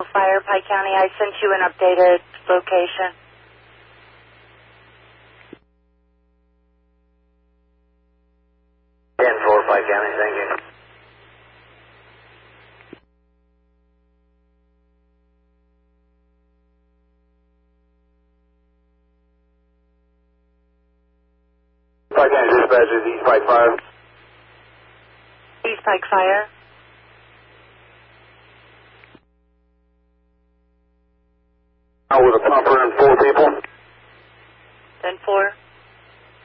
Fire, Pike County. I sent you an updated location. For Pike County, thank you. Pike County Dispatch is East Pike Fire. East Pike Fire. With a pumper and 4 people. 10-4.